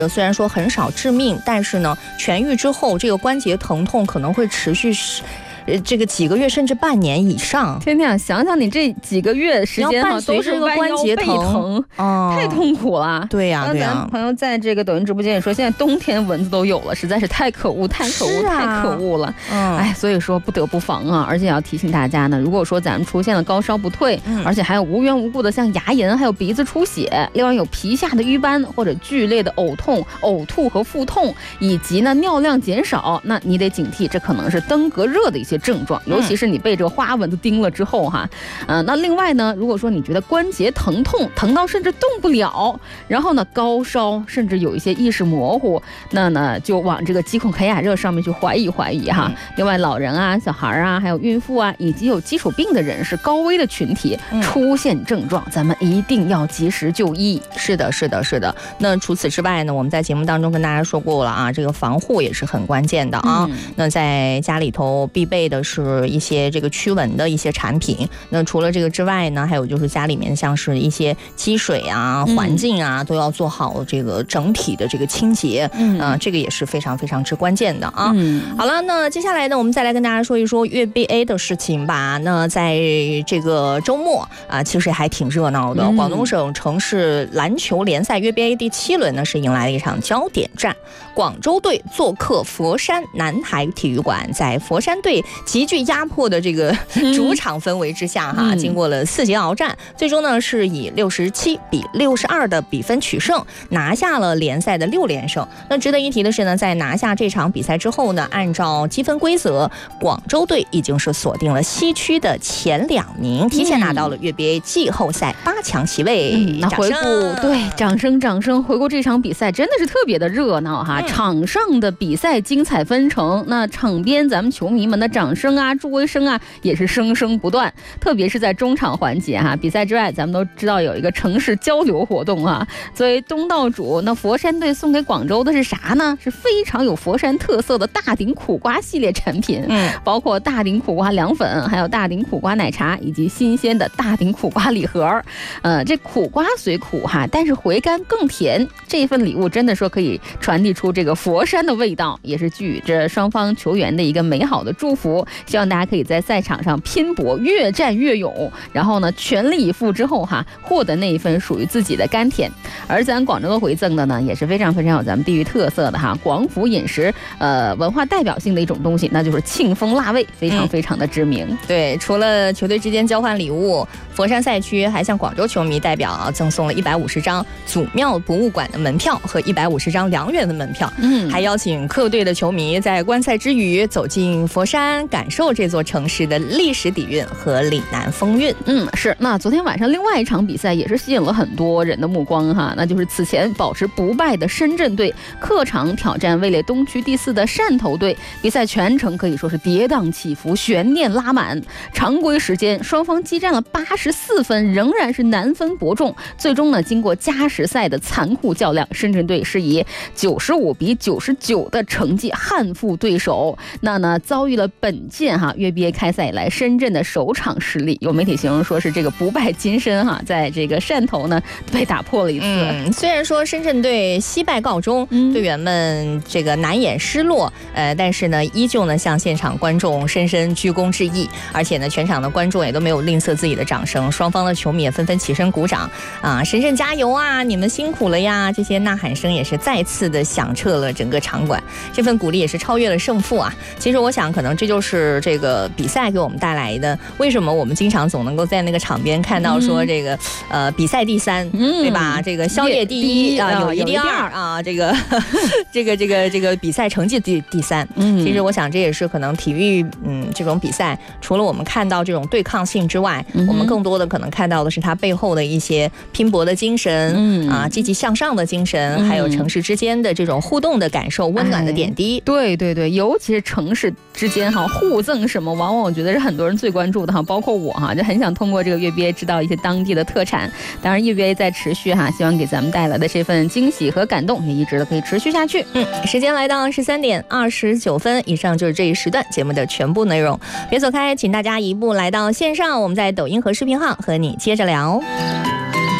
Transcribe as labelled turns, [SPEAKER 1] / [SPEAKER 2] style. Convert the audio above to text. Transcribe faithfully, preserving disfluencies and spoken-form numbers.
[SPEAKER 1] 虽然说很少致命，但是呢，痊愈之后，这个关节疼痛可能会持续呃，这个几个月甚至半年以上。
[SPEAKER 2] 天天想想你这几个月时间哈，
[SPEAKER 1] 都是关节疼，
[SPEAKER 2] 疼哦、太痛苦了。
[SPEAKER 1] 对呀、啊，对呀、啊。
[SPEAKER 2] 咱朋友在这个抖音直播间也说，现在冬天蚊子都有了，实在是太可恶，太可恶，啊、太可恶了。嗯，哎，所以说不得不防啊，而且要提醒大家呢，如果说咱们出现了高烧不退，嗯、而且还有无缘无故的像牙龈还有鼻子出血，另外有皮下的瘀斑或者剧烈的呕痛、呕吐和腹痛，以及呢尿量减少，那你得警惕，这可能是登革热的一些症状，尤其是你被这个花蚊子叮了之后哈，嗯、呃，那另外呢，如果说你觉得关节疼痛，疼到甚至动不了，然后呢高烧，甚至有一些意识模糊，那呢就往这个疾控凯亚热上面去怀疑怀疑哈。嗯、另外，老人啊、小孩啊，还有孕妇啊，以及有基础病的人是高危的群体，嗯、出现症状，咱们一定要及时就医。
[SPEAKER 1] 是的，是的，是的。那除此之外呢，我们在节目当中跟大家说过了啊，这个防护也是很关键的啊。嗯、那在家里头必备的是一些这个驱蚊的一些产品。那除了这个之外呢，还有就是家里面像是一些积水啊、环境啊，嗯、都要做好这个整体的这个清洁。嗯、呃，这个也是非常非常之关键的啊。嗯、好了，那接下来呢，我们再来跟大家说一说粤 B A 的事情吧。那在这个周末啊，其实还挺热闹的。嗯、广东省城市篮球联赛粤 B A 第七轮呢，是迎来了一场焦点战。广州队做客佛山南海体育馆，在佛山队极具压迫的这个主场氛围之下哈，嗯、经过了四节鏖战，最终呢是以六十七比六十二的比分取胜，拿下了联赛的六连胜。那值得一提的是呢，在拿下这场比赛之后呢，按照积分规则，广州队已经是锁定了西区的前两名，提前拿到了粤 B A 季后赛八强席位。
[SPEAKER 2] 嗯、那回顾，对，掌声掌声！回顾这场比赛真的是特别的热闹哈，嗯、场上的比赛精彩纷呈，那场边咱们球迷们的掌声啊、助威声啊也是声声不断。特别是在中场环节哈，比赛之外咱们都知道有一个城市交流活动啊。作为东道主，那佛山队送给广州的是啥呢？是非常有佛山特色的大顶苦瓜系列产品，嗯，包括大顶苦瓜凉粉，还有大顶苦瓜奶茶，以及新鲜的大顶苦瓜礼盒。呃，这苦瓜虽苦哈，但是回甘更甜。这份礼物真的说可以传递出这个佛山的味道，也是寄予着双方球员的一个美好的祝福。希望大家可以在赛场上拼搏，越战越勇，然后呢全力以赴之后哈，获得那一份属于自己的甘甜。而咱广州的回赠的呢，也是非常非常有咱们地域特色的哈，广府饮食呃文化代表性的一种东西，那就是庆丰辣味，非常非常的知名。
[SPEAKER 1] 嗯、对，除了球队之间交换礼物，佛山赛区还向广州球迷代表赠送了一百五十张祖庙博物馆的门票和一百五十张良缘的门票，嗯，还邀请客队的球迷在观赛之余走进佛山，感受这座城市的历史底蕴和岭南风韵。
[SPEAKER 2] 嗯，是。那昨天晚上另外一场比赛也是吸引了很多人的目光哈，那就是此前保持不败的深圳队客场挑战位列东区第四的汕头队，比赛全程可以说是跌宕起伏，悬念拉满。常规时间双方激战了八十四分，仍然是难分伯仲。最终呢，经过加时赛的残酷较量，深圳队是以九十五比九十九的成绩憾负对手。那呢，遭遇了本届哈粤 B A 开赛以来深圳的首场失利，有媒体形容说是这个不败金身哈，在这个汕头呢被打破了一次。
[SPEAKER 1] 嗯，虽然说深圳队惜败告终，嗯、队员们这个难掩失落，呃，但是呢，依旧呢向现场观众深深鞠躬致意，而且呢，全场的观众也都没有吝啬自己的掌声，双方的球迷也纷纷起身鼓掌啊，深圳加油啊，你们辛苦了呀！这些呐喊声也是再次的响彻了整个场馆，这份鼓励也是超越了胜负啊。其实我想，可能这就是这个比赛给我们带来的。为什么我们经常总能够在那个场边看到说这个、嗯、呃比赛第三，嗯、对吧？这个宵夜第一啊，友谊第二啊，这个这个这个这个比赛成绩第第三。嗯，其实我想这也是可能体育嗯这种比赛，除了我们看到这种对抗性之外，嗯、我们更多的可能看到的是它背后的一些拼搏的精神，嗯啊，积极向上的精神，嗯、还有城市之间的这种互动的感受，温暖的点滴。
[SPEAKER 2] 哎、对对对，尤其是城市之间哈互赠什么，往往我觉得是很多人最关注的哈，包括我哈，就很想通过这个粤 B A 知道一些当地的特产。当然，粤 B A 在持续哈，希望给咱们带来的这份惊喜和感动也一直的可以持续下去。
[SPEAKER 1] 嗯，时间来到十三点二十九分，以上就是这一时段节目的全部内容。别走开，请大家移步来到线上，我们在抖音和视频号和你接着聊。